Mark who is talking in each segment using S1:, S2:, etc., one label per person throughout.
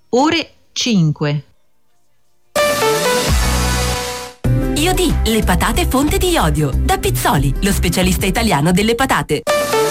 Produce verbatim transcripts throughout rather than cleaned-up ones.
S1: ore cinque.
S2: Iodi, le patate fonte di iodio. Da Pizzoli, lo specialista italiano delle patate.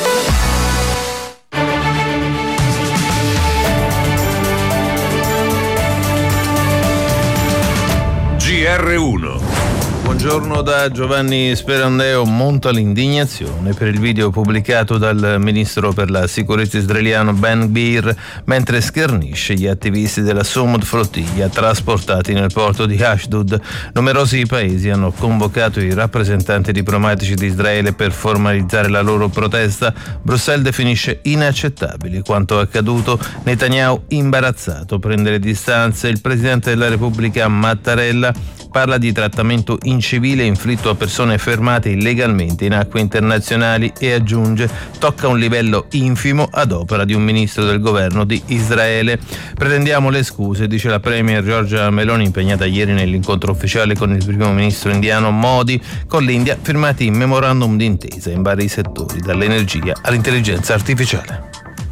S3: G R uno.
S4: Buongiorno da Giovanni Sperandeo. Monta l'indignazione per il video pubblicato dal ministro per la sicurezza israeliano Ben Gvir mentre schernisce gli attivisti della Sumud flottiglia trasportati nel porto di Ashdod. Numerosi paesi hanno convocato i rappresentanti diplomatici di Israele per formalizzare la loro protesta. Bruxelles definisce inaccettabile quanto accaduto. Netanyahu imbarazzato prende le distanze. Il presidente della Repubblica Mattarella parla di trattamento incivile inflitto a persone fermate illegalmente in acque internazionali e aggiunge: tocca un livello infimo ad opera di un ministro del governo di Israele. Pretendiamo le scuse, dice la premier Giorgia Meloni, impegnata ieri nell'incontro ufficiale con il primo ministro indiano Modi. Con l'India firmati in memorandum d'intesa in vari settori, dall'energia all'intelligenza artificiale.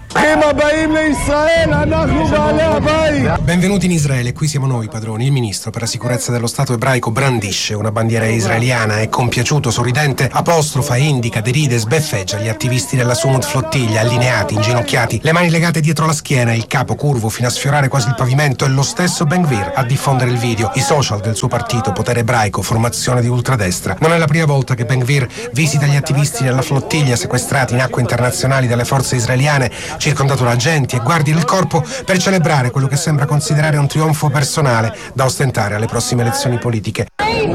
S5: Benvenuti in Israele, qui siamo noi padroni. Il ministro per la sicurezza dello Stato ebraico brandisce una bandiera israeliana e compiaciuto, sorridente, apostrofa, indica, deride, sbeffeggia gli attivisti della Sumud flottiglia, allineati, inginocchiati, le mani legate dietro la schiena, il capo curvo fino a sfiorare quasi il pavimento, e lo stesso Ben Gvir a diffondere il video. I social del suo partito, Potere Ebraico, formazione di ultradestra. Non è la prima volta che Ben Gvir visita gli attivisti della flottiglia sequestrati in acque internazionali dalle forze israeliane, circondato da agenti e guardie del corpo, per celebrare quello che sembra considerare un trionfo personale da ostentare alle prossime elezioni politiche.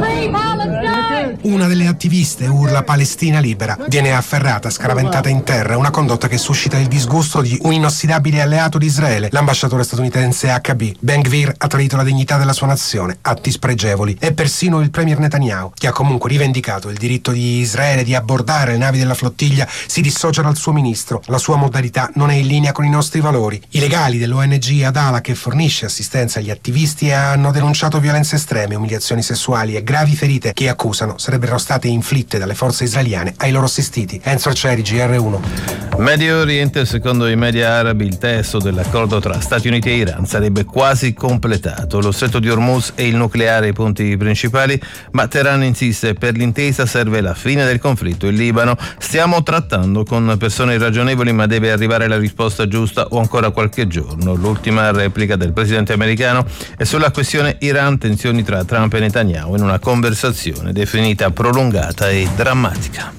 S5: Una delle attiviste urla Palestina libera, viene afferrata, scaraventata in terra, una condotta che suscita il disgusto di un inossidabile alleato di Israele, l'ambasciatore statunitense H B. Ben Gvir ha tradito la dignità della sua nazione, atti spregevoli, e persino il premier Netanyahu, che ha comunque rivendicato il diritto di Israele di abbordare le navi della flottiglia, si dissocia dal suo ministro. La sua modalità non è in linea con i nostri valori. I legali dell'O N G Adala, che fornisce assistenza agli attivisti, hanno denunciato violenze estreme, umiliazioni sessuali e gravi ferite che accusano sarebbero state inflitte dalle forze israeliane ai loro assistiti. Enzo Arcieri, G R uno.
S4: Medio Oriente, secondo i media arabi, il testo dell'accordo tra Stati Uniti e Iran sarebbe quasi completato. Lo stretto di Hormuz e il nucleare i punti principali, ma Teheran insiste: per l'intesa serve la fine del conflitto in Libano. Stiamo trattando con persone irragionevoli, ma deve arrivare la risposta giusta o ancora qualche giorno. L'ultima replica del presidente americano è sulla questione Iran, tensioni tra Trump e Netanyahu in una conversazione definita prolungata e drammatica.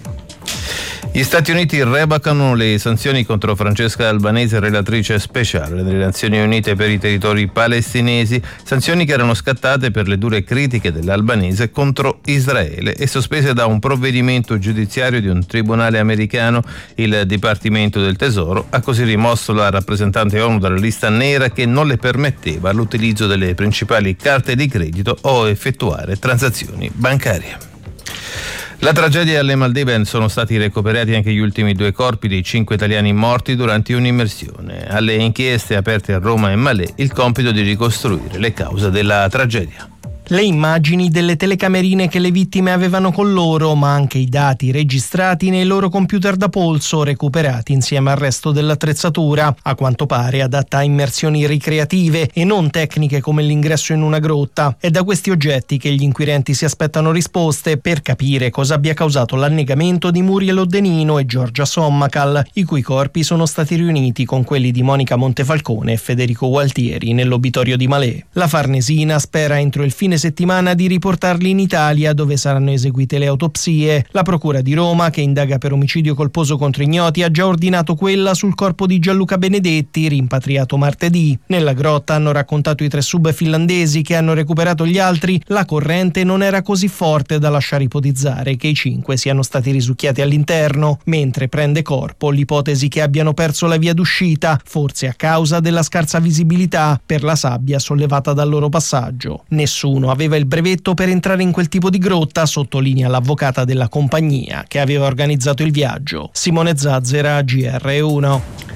S4: Gli Stati Uniti revocano le sanzioni contro Francesca Albanese, relatrice speciale delle Nazioni Unite per i territori palestinesi, sanzioni che erano scattate per le dure critiche dell'Albanese contro Israele e sospese da un provvedimento giudiziario di un tribunale americano. Il Dipartimento del Tesoro ha così rimosso la rappresentante ONU dalla lista nera che non le permetteva l'utilizzo delle principali carte di credito o effettuare transazioni bancarie. La tragedia alle Maldive: sono stati recuperati anche gli ultimi due corpi dei cinque italiani morti durante un'immersione. Alle inchieste aperte a Roma e Malé il compito di ricostruire le cause della tragedia.
S6: Le immagini delle telecamerine che le vittime avevano con loro, ma anche i dati registrati nei loro computer da polso, recuperati insieme al resto dell'attrezzatura, a quanto pare adatta a immersioni ricreative e non tecniche come l'ingresso in una grotta. È da questi oggetti che gli inquirenti si aspettano risposte per capire cosa abbia causato l'annegamento di Muriel Odenino e Giorgia Sommacal, i cui corpi sono stati riuniti con quelli di Monica Montefalcone e Federico Gualtieri nell'obitorio di Malé. La Farnesina spera entro il fine settimana di riportarli in Italia, dove saranno eseguite le autopsie. La Procura di Roma, che indaga per omicidio colposo contro ignoti, ha già ordinato quella sul corpo di Gianluca Benedetti, rimpatriato martedì. Nella grotta, hanno raccontato i tre sub finlandesi che hanno recuperato gli altri, la corrente non era così forte da lasciare ipotizzare che i cinque siano stati risucchiati all'interno, mentre prende corpo l'ipotesi che abbiano perso la via d'uscita, forse a causa della scarsa visibilità per la sabbia sollevata dal loro passaggio. Nessuno aveva il brevetto per entrare in quel tipo di grotta, sottolinea l'avvocata della compagnia che aveva organizzato il viaggio. Simone Zazzera, G R uno.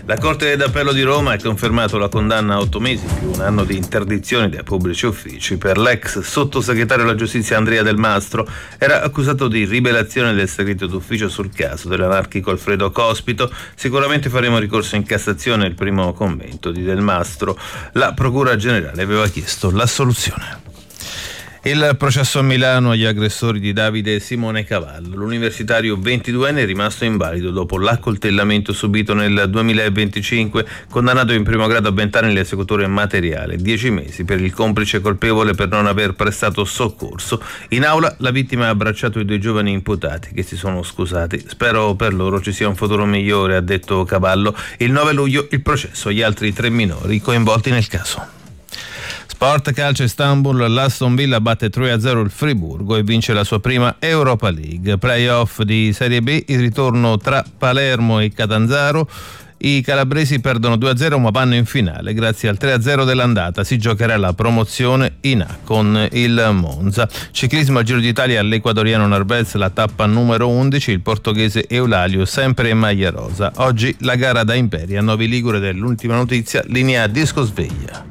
S4: La Corte d'Appello di Roma ha confermato la condanna a otto mesi più un anno di interdizione dai pubblici uffici per l'ex sottosegretario alla giustizia Andrea Del Mastro. Era accusato di rivelazione del segreto d'ufficio sul caso dell'anarchico Alfredo Cospito. Sicuramente faremo ricorso in Cassazione, il primo commento di Del Mastro. La Procura Generale aveva chiesto l'assoluzione. Il processo a Milano agli aggressori di Davide e Simone Cavallo. L'universitario ventiduenne è rimasto invalido dopo l'accoltellamento subito nel duemilaventicinque, condannato in primo grado a vent'anni l'esecutore materiale, dieci mesi per il complice colpevole per non aver prestato soccorso. In aula la vittima ha abbracciato i due giovani imputati che si sono scusati. Spero per loro ci sia un futuro migliore, ha detto Cavallo. Il nove luglio il processo agli altri tre minori coinvolti nel caso. Sport calcio Istanbul, l'Aston Villa batte tre a zero il Friburgo e vince la sua prima Europa League. Playoff di Serie B, il ritorno tra Palermo e Catanzaro. I calabresi perdono due a zero ma vanno in finale. Grazie al tre a zero dell'andata si giocherà la promozione in A con il Monza. Ciclismo al Giro d'Italia all'ecuadoriano Narvaez, la tappa numero undici, il portoghese Eulalio sempre in maglia rosa. Oggi la gara da Imperia, Novi Ligure dell'ultima notizia, linea disco sveglia.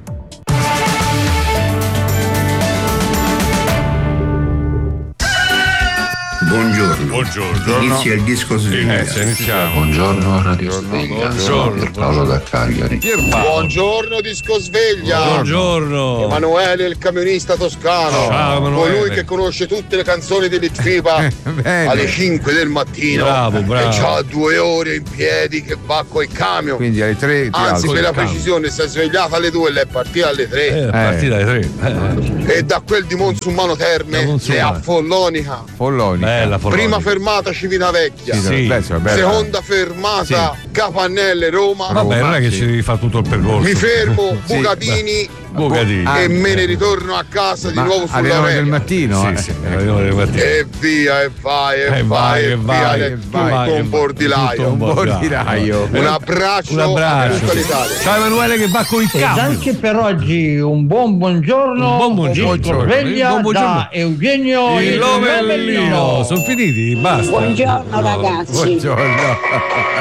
S1: Buongiorno.
S3: Buongiorno.
S1: Inizia il disco sveglia.
S3: Eh, iniziamo.
S7: Buongiorno Radio Sveglia.
S3: Buongiorno.
S7: Sono Paolo da Cagliari.
S8: Buongiorno disco sveglia.
S3: Buongiorno.
S8: Emanuele il camionista toscano.
S3: Ciao, Emanuele.
S8: Colui che conosce tutte le canzoni di Litfiba alle cinque del mattino.
S3: Bravo, bravo.
S8: E c'ha due ore in piedi che va coi camion.
S9: Quindi alle tre.
S8: Anzi, per la
S3: camion.
S8: precisione, si è svegliata alle due e lei è partita alle tre.
S3: Eh, partita alle tre.
S8: E da quel di Monsummano Terme
S3: Da Monsummano.
S8: le a Follonica.
S9: Follonica.
S3: Bella,
S8: Prima fermata Civitavecchia.
S3: Sì.
S9: Adesso, bella.
S8: Seconda fermata Capannelle Roma.
S3: Vabbè, non è che
S9: sì.
S3: ci devi fare tutto il percorso.
S8: Mi fermo,
S9: Sì.
S8: Bucatini
S3: Bucatini.
S9: Ah,
S8: e me ne ritorno a casa di
S9: Ma
S8: nuovo
S9: alle
S8: sulla
S9: nove del
S8: via.
S9: mattino.
S3: Sì,
S9: eh.
S3: sì, alle nove del mattino.
S8: E via, e vai, e
S3: Eh,
S8: vai, e via,
S3: vai,
S8: è
S3: e
S8: tutto
S3: vai, e
S8: un
S3: vai.
S8: bordilaio.
S3: Tutto
S9: Un bordilaio.
S8: Un abbraccio,
S3: Un abbraccio.
S8: a tutta l'Italia.
S3: Ciao Emanuele che va con i
S10: Ed
S3: camion.
S10: anche per oggi un buon buongiorno,
S3: Un buon buongiorno.
S10: disco sveglia
S3: Un buon buongiorno.
S10: da Eugenio
S3: Il
S10: il
S3: Lovellino.
S10: Lovellino.
S3: Sono finiti? Basta.
S11: Buongiorno ragazzi.
S9: Buongiorno.